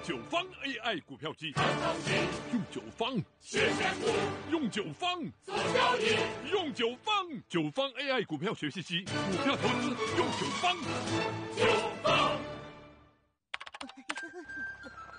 九方 AI 股票机，用九方实选股， 用九方做交易， 用九方，九方 AI 股票学习机，股票投资用九方。 九